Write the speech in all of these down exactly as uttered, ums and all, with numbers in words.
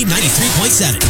ninety-three point seven.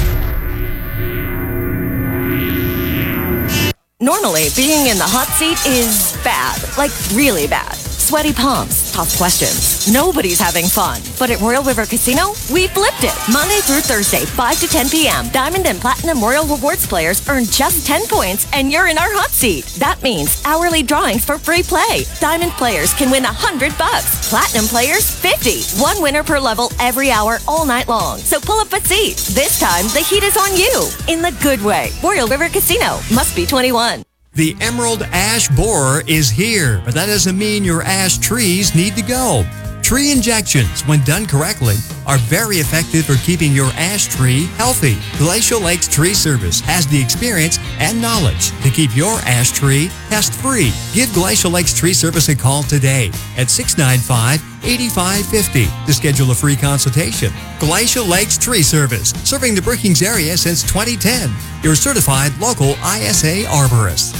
Normally, being in the hot seat is bad, like really bad. Sweaty palms, tough questions. Nobody's having fun. But at Royal River Casino, we flipped it. Monday through Thursday, five to ten p.m., Diamond and Platinum Royal Rewards players earn just ten points, and you're in our hot seat. That means hourly drawings for free play. Diamond players can win one hundred bucks. Platinum players, fifty. One winner per level every hour, all night long. So pull up a seat. This time, the heat is on you. In the good way. Royal River Casino. Must be twenty-one. The Emerald Ash Borer is here, but that doesn't mean your ash trees need to go. Tree injections, when done correctly, are very effective for keeping your ash tree healthy. Glacial Lakes Tree Service has the experience and knowledge to keep your ash tree pest-free. Give Glacial Lakes Tree Service a call today at six nine five, eight five five zero to schedule a free consultation. Glacial Lakes Tree Service, serving the Brookings area since twenty ten. Your certified local I S A arborist.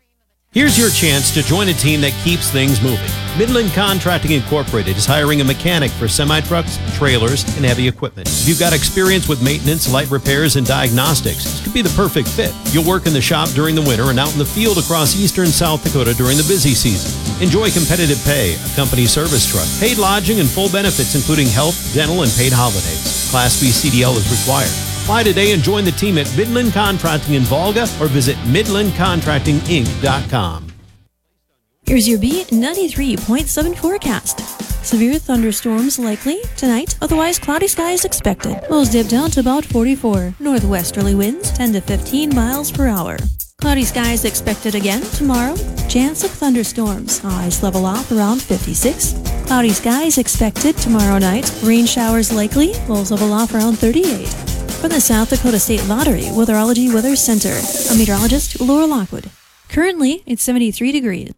Here's your chance to join a team that keeps things moving. Midland Contracting Incorporated is hiring a mechanic for semi-trucks, trailers, and heavy equipment. If you've got experience with maintenance, light repairs, and diagnostics, this could be the perfect fit. You'll work in the shop during the winter and out in the field across eastern South Dakota during the busy season. Enjoy competitive pay, a company service truck, paid lodging, and full benefits including health, dental, and paid holidays. Class B C D L is required. Apply today and join the team at Midland Contracting in Volga or visit midland contracting inc dot com. Here's your B ninety-three point seven forecast. Severe thunderstorms likely tonight, otherwise cloudy skies expected. Lows dip down to about forty-four. Northwesterly winds ten to fifteen miles per hour. Cloudy skies expected again tomorrow. Chance of thunderstorms. Highs level off around fifty-six. Cloudy skies expected tomorrow night. Rain showers likely. Lows level off around thirty-eight. From the South Dakota State Lottery Weatherology Weather Center, I'm meteorologist Laura Lockwood. Currently, it's seventy-three degrees.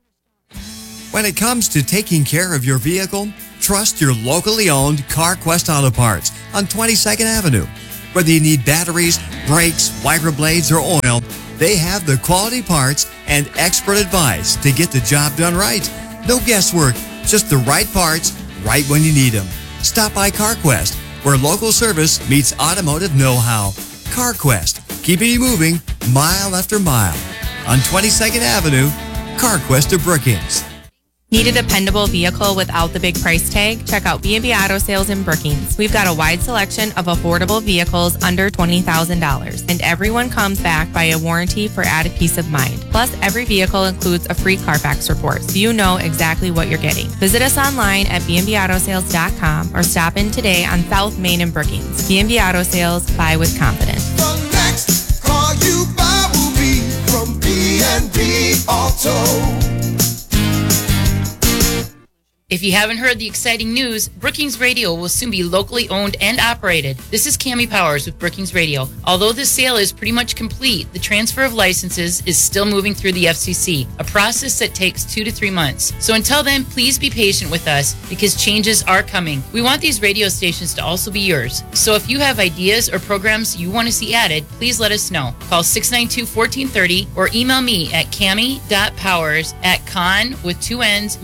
When it comes to taking care of your vehicle, trust your locally owned CarQuest Auto Parts on twenty-second Avenue. Whether you need batteries, brakes, wiper blades, or oil, they have the quality parts and expert advice to get the job done right. No guesswork, just the right parts, right when you need them. Stop by CarQuest, where local service meets automotive know-how. CarQuest, keeping you moving mile after mile. On twenty-second Avenue, CarQuest of Brookings. Need a dependable vehicle without the big price tag? Check out B and B Auto Sales in Brookings. We've got a wide selection of affordable vehicles under twenty thousand dollars, and everyone comes back by a warranty for added peace of mind. Plus, every vehicle includes a free Carfax report, so you know exactly what you're getting. Visit us online at b and b auto sales dot com or stop in today on South Main in Brookings. B and B Auto Sales, buy with confidence. The next car you buy will be from B and B Auto. If you haven't heard the exciting news, Brookings Radio will soon be locally owned and operated. This is Cammie Powers with Brookings Radio. Although the sale is pretty much complete, the transfer of licenses is still moving through the F C C, a process that takes two to three months. So until then, please be patient with us because changes are coming. We want these radio stations to also be yours. So if you have ideas or programs you want to see added, please let us know. Call six nine two, one four three zero or email me at cammie dot powers at con with two N's